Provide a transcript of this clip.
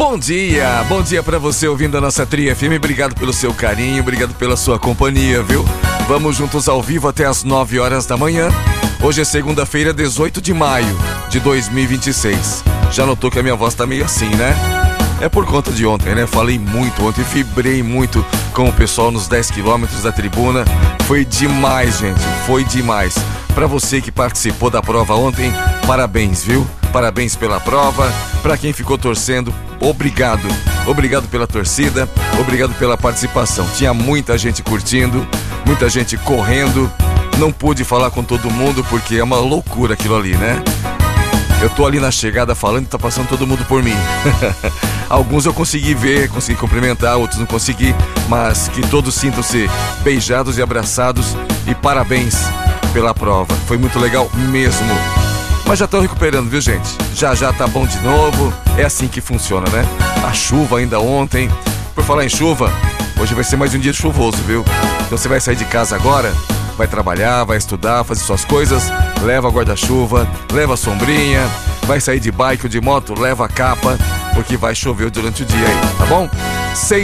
Bom dia pra você ouvindo a nossa Tri FM. Obrigado pelo seu carinho, obrigado pela sua companhia, viu? Vamos juntos ao vivo até as 9 horas da manhã. Hoje é segunda-feira, 18 de maio de 2026. Já notou que a minha voz tá meio assim, né? É por conta de ontem, né? Falei muito ontem, vibrei muito com o pessoal nos 10 quilômetros da tribuna. Foi demais, gente, foi demais. Pra você que participou da prova ontem, parabéns, viu? Parabéns pela prova. Pra quem ficou torcendo, obrigado. Obrigado pela torcida, obrigado pela participação. Tinha muita gente curtindo, muita gente correndo. Não pude falar com todo mundo porque é uma loucura aquilo ali, né? Eu tô ali na chegada falando e tá passando todo mundo por mim. Alguns eu consegui ver, consegui cumprimentar, outros não consegui, mas que todos sintam-se beijados e abraçados e parabéns pela prova. Foi muito legal mesmo. Mas já tô recuperando, viu, gente? Já tá bom de novo. É assim que funciona, né? A chuva ainda ontem. Por falar em chuva, hoje vai ser mais um dia chuvoso, viu? Então você vai sair de casa agora, vai trabalhar, vai estudar, fazer suas coisas, leva guarda-chuva, leva sombrinha, vai sair de bike ou de moto, leva a capa, porque vai chover durante o dia aí, tá bom?